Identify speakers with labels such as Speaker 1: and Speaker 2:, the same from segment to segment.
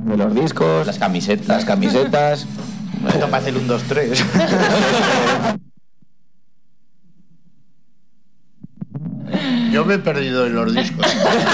Speaker 1: de los discos,
Speaker 2: las camisetas.
Speaker 3: Esto parece el 1, 2, 3.
Speaker 4: Yo me he perdido en los discos.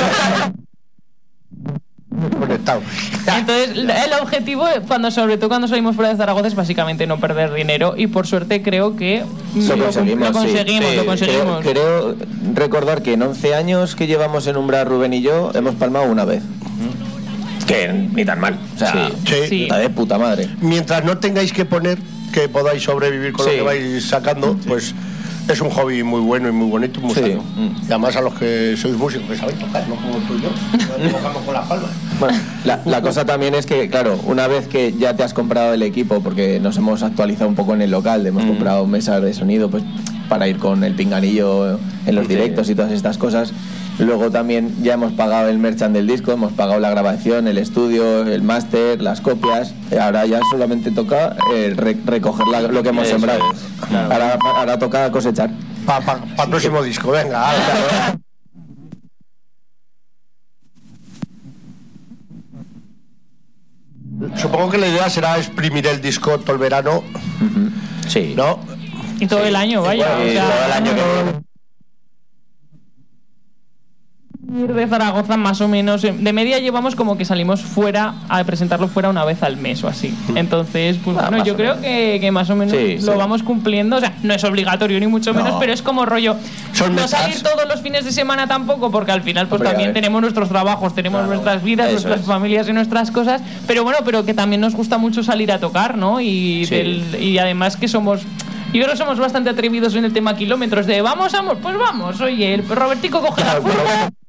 Speaker 4: Conectado.
Speaker 5: Entonces, el objetivo, sobre todo cuando salimos fuera de Zaragoza, es básicamente no perder dinero, y por suerte creo que lo conseguimos.
Speaker 1: Creo recordar que en 11 años que llevamos en Umbral, Rubén y yo, hemos palmado una vez. Que ni tan mal. O sea,
Speaker 4: sí.
Speaker 1: Está de puta madre.
Speaker 4: Mientras no tengáis que poner que podáis sobrevivir con lo que vais sacando, pues es un hobby muy bueno y muy bonito, muy sano. Y además a los que sois músicos, que sabéis tocar, no como tú y yo, no tocamos con las palmas.
Speaker 1: Bueno, la cosa también es que, claro, una vez que ya te has comprado el equipo, porque nos hemos actualizado un poco en el local, hemos comprado mesas de sonido, pues para ir con el pinganillo en los directos y todas estas cosas. Luego también ya hemos pagado el merchant del disco, hemos pagado la grabación, el estudio, el máster, las copias. Ahora ya solamente toca recoger lo que hemos sembrado. Claro. Ahora toca cosechar.
Speaker 4: Para el próximo disco, venga. Supongo que la idea será exprimir el disco todo el verano.
Speaker 1: Sí.
Speaker 4: ¿No?
Speaker 5: Y todo el año, vaya.
Speaker 1: Todo el año que...
Speaker 5: de Zaragoza más o menos de media llevamos como que salimos fuera a presentarlo fuera una vez al mes o así. Entonces pues bueno, yo creo que más o menos lo vamos cumpliendo. O sea, no es obligatorio ni mucho menos, pero es como rollo no salir todos los fines de semana tampoco, porque al final pues también tenemos nuestros trabajos, tenemos nuestras vidas, nuestras familias y nuestras cosas, pero bueno, pero que también nos gusta mucho salir a tocar, ¿no? Y además que somos... Yo creo que somos bastante atrevidos en el tema kilómetros de vamos, pues vamos, oye, el Robertico coge la furgo